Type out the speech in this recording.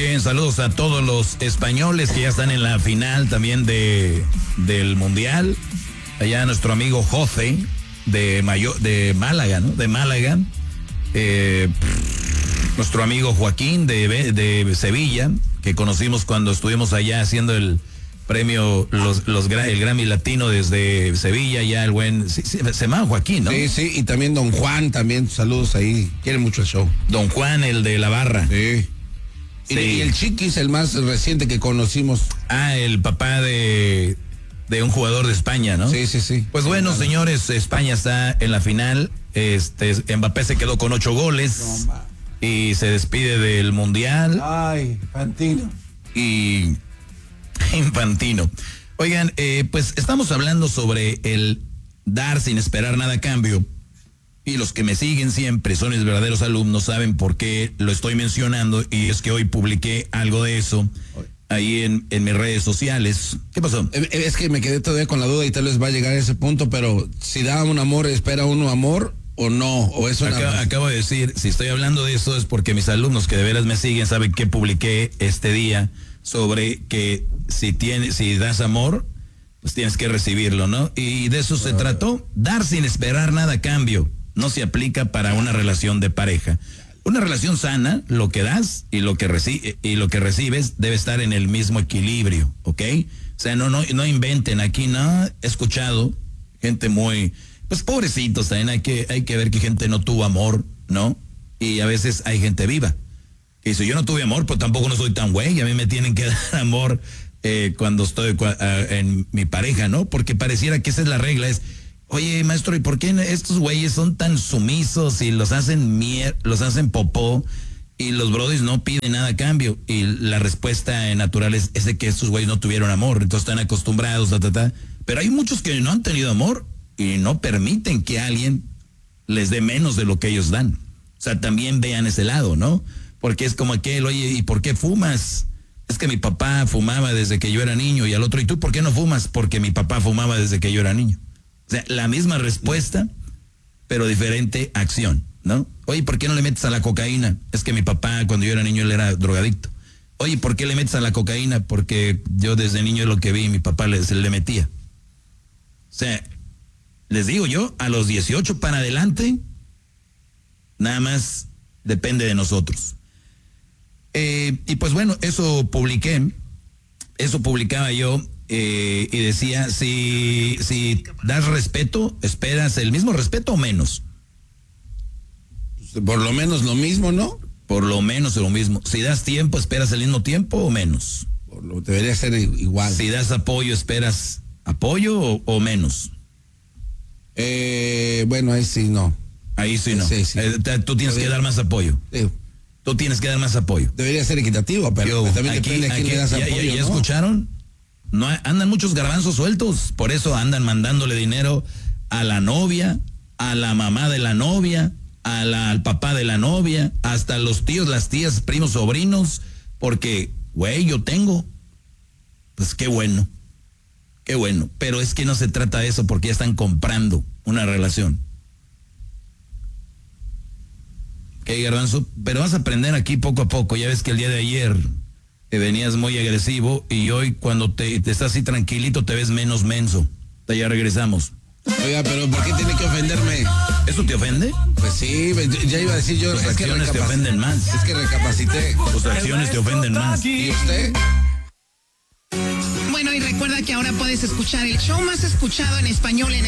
Bien, saludos a todos los españoles que ya están en la final también del Mundial. Allá nuestro amigo José de Málaga, ¿no? De Málaga. Nuestro amigo Joaquín de Sevilla, que conocimos cuando estuvimos allá haciendo el premio, el Grammy Latino desde Sevilla, ya el buen, se llama Joaquín, ¿no? Sí, y también don Juan, también saludos ahí, quiere mucho el show. Don Juan, el de la barra. Sí. Sí. Y el Chiquis, el más reciente que conocimos. El papá de un jugador de España, ¿no? Sí. Pues bueno, señores, España está en la final, Mbappé se quedó con 8 goles y se despide del Mundial. Ay, Infantino. Oigan, pues estamos hablando sobre el dar sin esperar nada a cambio. Y los que me siguen siempre son mis verdaderos alumnos, saben por qué lo estoy mencionando. Y es que hoy publiqué algo de eso ahí en mis redes sociales. ¿Qué pasó? Es que me quedé todavía con la duda y tal vez va a llegar a ese punto, pero si da un amor, ¿espera uno amor o no? ¿O eso acabo de decir, si estoy hablando de eso es porque mis alumnos que de veras me siguen saben que publiqué este día sobre que si das amor, pues tienes que recibirlo, ¿no? Y de eso se trató, dar sin esperar nada a cambio. No se aplica para una relación de pareja. Una relación sana, lo que das y lo que recibes debe estar en el mismo equilibrio, ¿ok? O sea, no inventen aquí, no. He escuchado gente muy, pues pobrecitos también, hay que ver que gente no tuvo amor, ¿no? Y a veces hay gente viva que dice, yo no tuve amor, pero tampoco no soy tan güey, a mí me tienen que dar amor cuando estoy en mi pareja, ¿no? Porque pareciera que esa es la regla, oye, maestro, ¿y por qué estos güeyes son tan sumisos y los hacen popó y los brodis no piden nada a cambio? Y la respuesta natural es de que estos güeyes no tuvieron amor, entonces están acostumbrados, Pero hay muchos que no han tenido amor y no permiten que alguien les dé menos de lo que ellos dan. O sea, también vean ese lado, ¿no? Porque es como aquel, oye, ¿y por qué fumas? Es que mi papá fumaba desde que yo era niño. Y al otro, ¿y tú por qué no fumas? Porque mi papá fumaba desde que yo era niño. O sea, la misma respuesta, pero diferente acción, ¿no? Oye, ¿por qué no le metes a la cocaína? Es que mi papá, cuando yo era niño, él era drogadicto. Oye, ¿por qué le metes a la cocaína? Porque yo desde niño lo que vi, mi papá se le metía. O sea, les digo yo, a los 18 para adelante, nada más depende de nosotros. Y pues bueno, eso publicaba yo. Y decía, si das respeto, ¿esperas el mismo respeto o menos? Por lo menos lo mismo, ¿no? Por lo menos lo mismo. Si das tiempo, ¿esperas el mismo tiempo o menos? Debería ser igual. Si das apoyo, ¿esperas apoyo o menos? Bueno, ahí sí no. Ahí sí no. Sí. Tú tienes que dar más apoyo. Sí. Tú tienes que dar más apoyo. Debería ser equitativo, pero también depende a quién le das apoyo, ¿Ya escucharon? No andan muchos garbanzos sueltos, por eso andan mandándole dinero a la novia, a la mamá de la novia, al papá de la novia, hasta los tíos, las tías, primos, sobrinos, porque, güey, yo tengo. Pues qué bueno, pero es que no se trata de eso porque ya están comprando una relación. ¿Ok, garbanzo? Pero vas a aprender aquí poco a poco, ya ves que el día de ayer te venías muy agresivo y hoy cuando te estás así tranquilito te ves menos menso. Ya regresamos. Oiga, pero ¿por qué tiene que ofenderme? ¿Eso te ofende? Pues sí, ya iba a decir yo. Tus acciones te ofenden más. Es que recapacité. Tus acciones te ofenden más. ¿Y usted? Bueno, y recuerda que ahora puedes escuchar el show más escuchado en español en